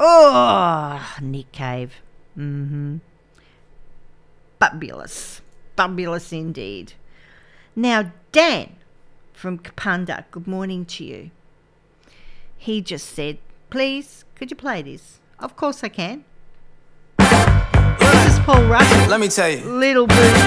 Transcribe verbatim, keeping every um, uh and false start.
Oh, Nick Cave. Mm-hmm. Fabulous. Fabulous indeed. Now, Dan from Kapunda, good morning to you. He just said, please, could you play this? Of course I can. This is Paul Rudd. Let me tell you. Little Boo.